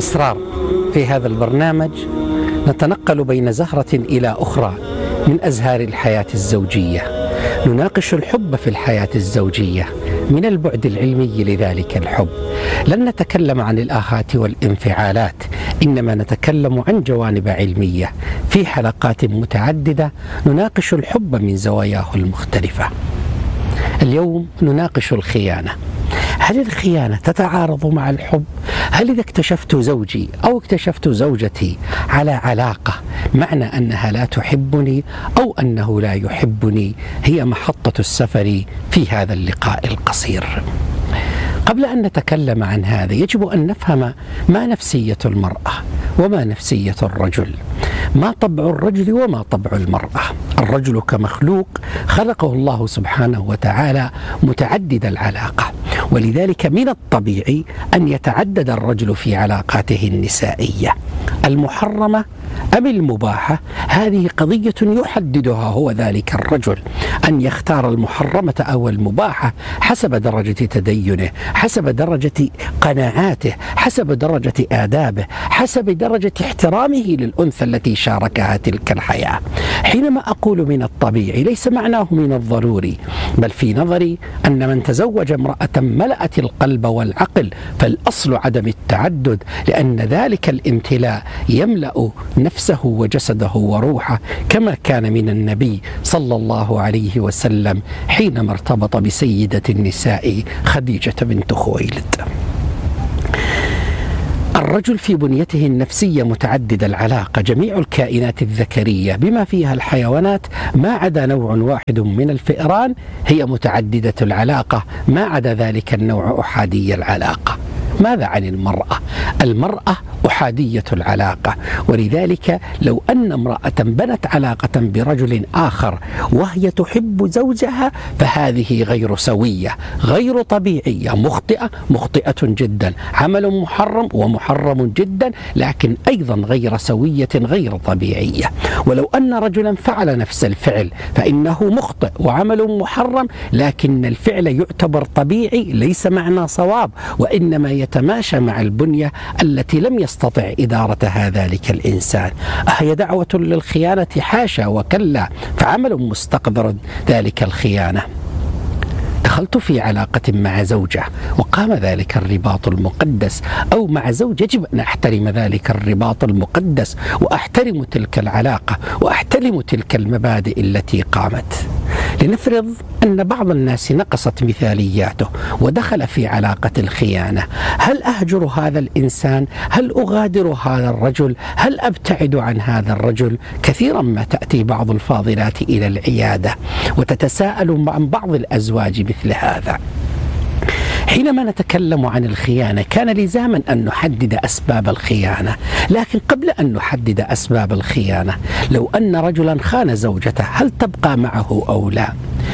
أسرار. في هذا البرنامج نتنقل بين زهرة إلى أخرى من أزهار الحياة الزوجية، نناقش الحب في الحياة الزوجية من البعد العلمي لذلك الحب. لن نتكلم عن الآهات والانفعالات، إنما نتكلم عن جوانب علمية في حلقات متعددة نناقش الحب من زواياه المختلفة. اليوم نناقش الخيانة. هل الخيانة تتعارض مع الحب؟ هل إذا اكتشفت زوجي أو اكتشفت زوجتي على علاقة معنى أنها لا تحبني أو أنه لا يحبني هي محطة السفر في هذا اللقاء القصير. قبل أن نتكلم عن هذا يجب أن نفهم ما نفسية المرأة وما نفسية الرجل، ما طبع الرجل وما طبع المرأة. الرجل كمخلوق خلقه الله سبحانه وتعالى متعدد العلاقة، ولذلك من الطبيعي أن يتعدد الرجل في علاقاته النسائية. المحرمة أم المباحة هذه قضية يحددها هو ذلك الرجل، أن يختار المحرمة أو المباحة حسب درجة تدينه، حسب درجة قناعاته، حسب درجة آدابه، حسب درجة احترامه للأنثى التي شاركها تلك الحياة. حينما أقول من الطبيعي ليس معناه من الضروري، بل في نظري أن من تزوج امرأة ملأت القلب والعقل فالأصل عدم التعدد، لأن ذلك الامتلاء يملأ نفسه وجسده وروحه، كما كان من النبي صلى الله عليه وسلم حينما ارتبط بسيدة النساء خديجة بنت خويلد. الرجل في بنيته النفسية متعدد العلاقة، جميع الكائنات الذكرية بما فيها الحيوانات ما عدا نوع واحد من الفئران هي متعددة العلاقة، ما عدا ذلك النوع أحادي العلاقة. ماذا عن المرأة؟ المرأة أحادية العلاقة، ولذلك لو أن امرأة بنت علاقة برجل آخر وهي تحب زوجها فهذه غير سوية، غير طبيعية، مخطئة جدا، عمل محرم ومحرم جدا، لكن أيضا غير سوية، غير طبيعية. ولو أن رجلا فعل نفس الفعل فإنه مخطئ وعمل محرم، لكن الفعل يعتبر طبيعي، ليس معنى صواب، وإنما يتماشى مع البنية التي لم يستطع إدارتها ذلك الإنسان. أهي دعوة للخيانة؟ حاشا وكلا، فعمل مستقذر ذلك الخيانة. دخلت في علاقة مع زوجة وقام ذلك الرباط المقدس، أو مع زوج، يجب أن أحترم ذلك الرباط المقدس وأحترم تلك العلاقة وأحترم تلك المبادئ التي قامت. لنفرض أن بعض الناس نقصت مثالياته ودخل في علاقة الخيانة، هل أهجر هذا الإنسان؟ هل أغادر هذا الرجل؟ هل أبتعد عن هذا الرجل؟ كثيرا ما تأتي بعض الفاضلات إلى العيادة وتتساءل عن بعض الأزواج مثل هذا. حينما نتكلم عن الخيانة كان لزاما أن نحدد أسباب الخيانة، لكن قبل أن نحدد أسباب الخيانة، لو أن رجلا خان زوجته هل تبقى معه أو لا؟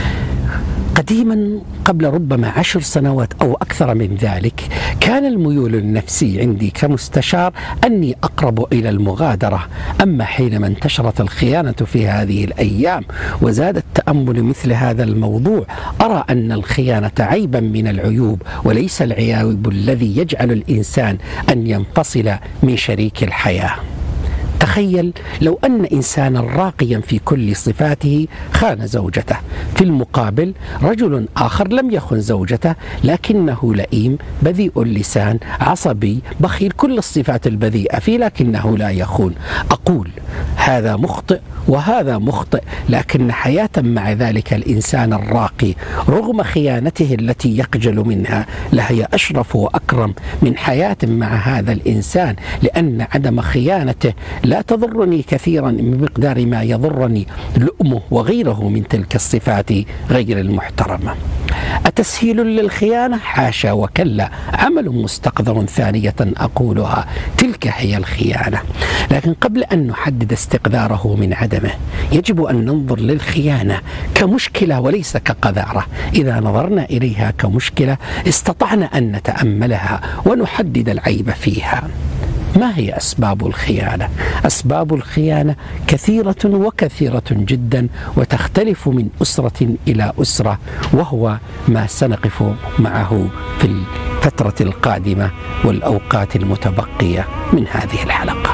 قديما قبل ربما 10 سنوات أو أكثر من ذلك كان الميول النفسي عندي كمستشار أني أقرب إلى المغادرة، أما حينما انتشرت الخيانة في هذه الأيام وزاد التأمل مثل هذا الموضوع، أرى أن الخيانة عيبا من العيوب وليس العيب الذي يجعل الإنسان أن ينفصل من شريك الحياة. تخيل لو أن إنسانا راقيا في كل صفاته خان زوجته، في المقابل رجل آخر لم يخن زوجته لكنه لئيم، بذيء اللسان، عصبي، بخيل، كل الصفات البذيئة فيه لكنه لا يخون. أقول هذا مخطئ وهذا مخطئ، لكن حياة مع ذلك الإنسان الراقي رغم خيانته التي يخجل منها لهي أشرف وأكرم من حياة مع هذا الإنسان، لأن عدم خيانته لا تضرني كثيرا بمقدار ما يضرني لؤمه وغيره من تلك الصفات غير المحترمة. أتسهيل للخيانة؟ حاشا وكلا، عمل مستقذر. ثانية أقولها، تلك هي الخيانة. لكن قبل أن نحدد استقذاره من عدمه يجب أن ننظر للخيانة كمشكلة وليس كقذارة. إذا نظرنا إليها كمشكلة استطعنا أن نتأملها ونحدد العيب فيها. ما هي أسباب الخيانة؟ أسباب الخيانة كثيرة وكثيرة جدا، وتختلف من أسرة إلى أسرة، وهو ما سنقف معه في الفترة القادمة والأوقات المتبقية من هذه الحلقة.